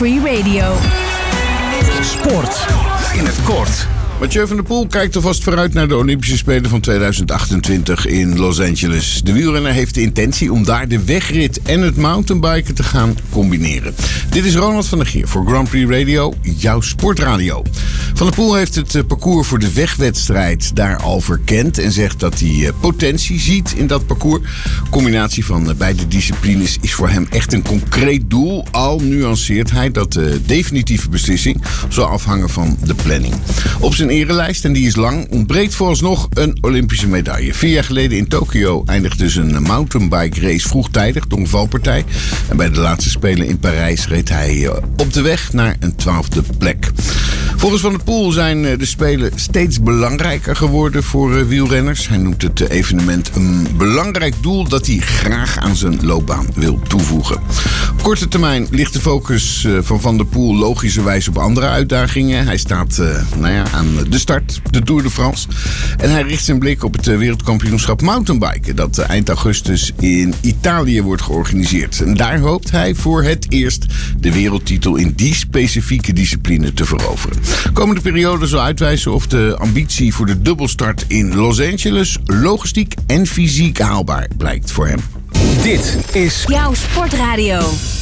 Free Radio. Sport in het kort. Mathieu van der Poel kijkt alvast vooruit naar de Olympische Spelen van 2028 in Los Angeles. De wielrenner heeft de intentie om daar de wegrit en het mountainbiken te gaan combineren. Dit is Ronald van der Geer voor Grand Prix Radio, jouw sportradio. Van der Poel heeft het parcours voor de wegwedstrijd daar al verkend en zegt dat hij potentie ziet in dat parcours. Combinatie van beide disciplines is voor hem echt een concreet doel. Al nuanceert hij dat de definitieve beslissing zal afhangen van de planning. Op zijn erelijst, en die is lang, ontbreekt vooralsnog een Olympische medaille. 4 jaar geleden in Tokio eindigde zijn mountainbike race vroegtijdig door een valpartij. En bij de laatste Spelen in Parijs reed hij op de weg naar een 12e plek. Volgens Van der Poel zijn de Spelen steeds belangrijker geworden voor wielrenners. Hij noemt het evenement een belangrijk doel dat hij graag aan zijn loopbaan wil toevoegen. Op korte termijn ligt de focus van Van der Poel logischerwijs op andere uitdagingen. Hij staat aan de start, de Tour de France. En hij richt zijn blik op het wereldkampioenschap mountainbiken dat eind augustus in Italië wordt georganiseerd. En daar hoopt hij voor het eerst de wereldtitel in die specifieke discipline te veroveren. Komende periode zal uitwijzen of de ambitie voor de dubbelstart in Los Angeles logistiek en fysiek haalbaar blijkt voor hem. Dit is Jouw sportradio.